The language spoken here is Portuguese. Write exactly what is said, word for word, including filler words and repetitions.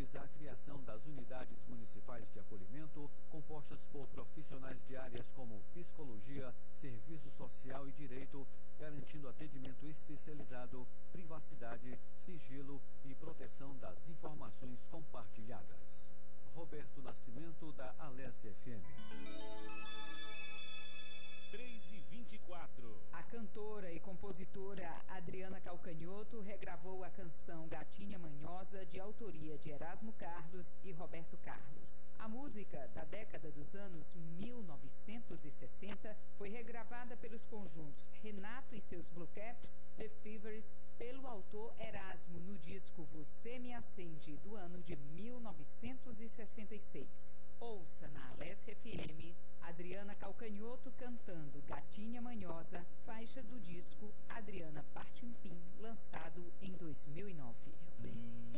visa a criação das unidades municipais de acolhimento, compostas por profissionais de áreas como psicologia, serviço social e direito, garantindo atendimento especializado, privacidade, sigilo e proteção das informações compartilhadas. Roberto Nascimento, da Alesse F M. três e vinte e quatro. A cantora e compositora Adriana Calcanhoto regravou a canção Gatinha Manhosa, de autoria de Erasmo Carlos e Roberto Carlos. A música, da década dos anos mil novecentos e sessenta, foi regravada pelos conjuntos Renato e seus Blue Caps, The Fevers, pelo autor Erasmo no disco Você Me Acende, do ano de mil novecentos e sessenta e seis. Ouça na Alesse F M Adriana Calcanhoto cantando Gatinha Manhosa, faixa do disco Adriana Partimpim, lançado em dois mil e nove.